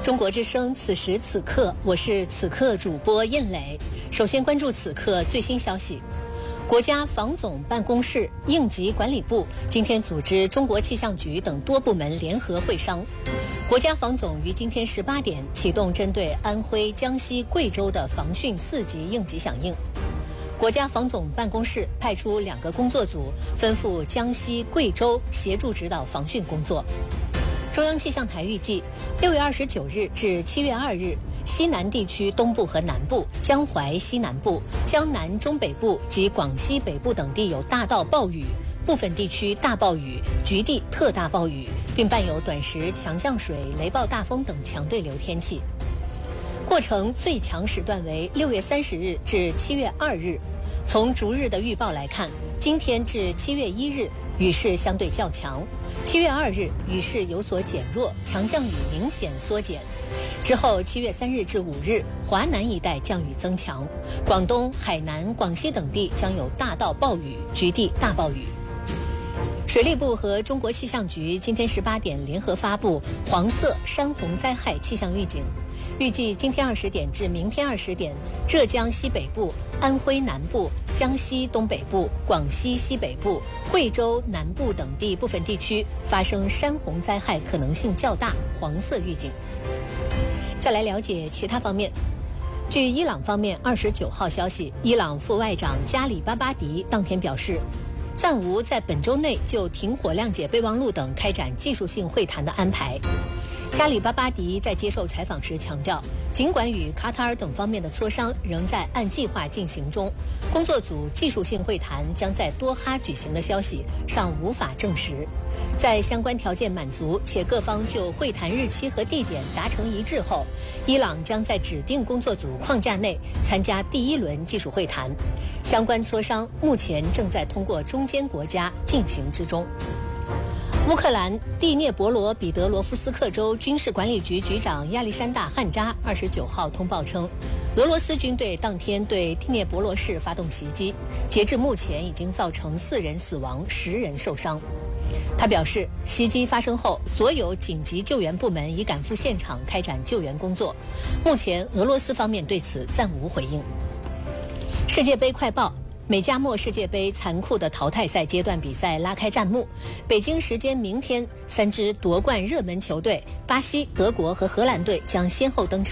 中国之声，此时此刻，我是此刻主播燕磊。首先关注此刻最新消息。国家防总办公室、应急管理部今天组织中国气象局等多部门联合会商。国家防总于今天18点启动针对安徽、江西、贵州的防汛4级应急响应。国家防总办公室派出2个工作组，吩咐江西、贵州协助指导防汛工作。中央气象台预计，6月29日至7月2日，西南地区东部和南部、江淮西南部、江南中北部及广西北部等地有大到暴雨，部分地区大暴雨、局地特大暴雨，并伴有短时强降水、雷暴大风等强对流天气。过程最强时段为6月30日至7月2日。从逐日的预报来看，今天至7月1日雨势相对较强，7月2日雨势有所减弱，强降雨明显缩减。之后7月3日至5日，华南一带降雨增强，广东、海南、广西等地将有大到暴雨、局地大暴雨。水利部和中国气象局今天18点联合发布黄色山洪灾害气象预警，预计今天20点至明天20点，浙江西北部、安徽南部、江西东北部、广西西北部、贵州南部等地部分地区发生山洪灾害可能性较大，黄色预警。再来了解其他方面。据伊朗方面29号消息，伊朗副外长加里巴巴迪当天表示，暂无在本周内就停火、谅解备忘录等开展技术性会谈的安排。加里巴巴迪在接受采访时强调，尽管与卡塔尔等方面的磋商仍在按计划进行中，工作组技术性会谈将在多哈举行的消息尚无法证实。在相关条件满足且各方就会谈日期和地点达成一致后，伊朗将在指定工作组框架内参加第1轮技术会谈。相关磋商目前正在通过中间国家进行之中。乌克兰第聂伯罗彼得罗夫斯克州军事管理局局长亚历山大·汉扎29号通报称，俄罗斯军队当天对第聂伯罗市发动袭击，截至目前已经造成4人死亡、10人受伤。他表示，袭击发生后，所有紧急救援部门已赶赴现场开展救援工作。目前，俄罗斯方面对此暂无回应。世界杯快报。美加墨世界杯残酷的淘汰赛阶段比赛拉开战幕，北京时间明天，3支夺冠热门球队巴西、德国和荷兰队将先后登场。